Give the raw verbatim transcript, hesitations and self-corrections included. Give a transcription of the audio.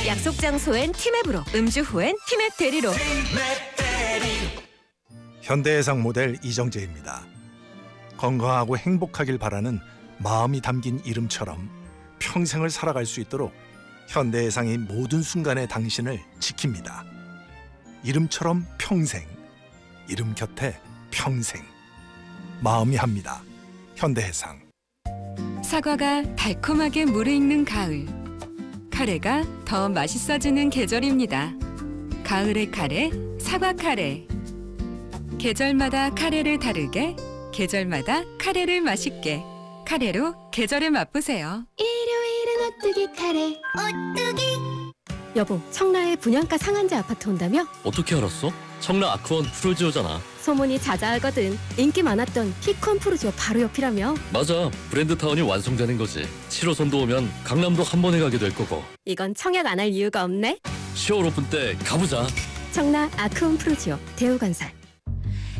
약속 장소엔 티맵으로, 음주 후엔 티맵 대리로. 현대해상 모델 이정재입니다. 건강하고 행복하길 바라는 마음이 담긴 이름처럼 평생을 살아갈 수 있도록 현대해상이 모든 순간에 당신을 지킵니다. 이름처럼 평생, 이름 곁에 평생. 마음이 합니다. 현대해상. 사과가 달콤하게 무르익는 가을. 카레가 더 맛있어지는 계절입니다. 가을의 카레, 사과 카레. 계절마다 카레를 다르게, 계절마다 카레를 맛있게. 카레로 계절을 맛보세요. 일요일은 오뚜기 카레. 오뚜기. 여보, 청라에 분양가 상한제 아파트 온다며? 어떻게 알았어? 청라 아크원 프로지오잖아. 소문이 자자하거든. 인기 많았던 피콘 프로지오 바로 옆이라며? 맞아, 브랜드타운이 완성되는 거지. 칠 호선도 오면 강남도 한 번에 가게 될 거고. 이건 청약 안 할 이유가 없네. 시월 오픈 때 가보자. 청라 아크원 프로지오 대우건설.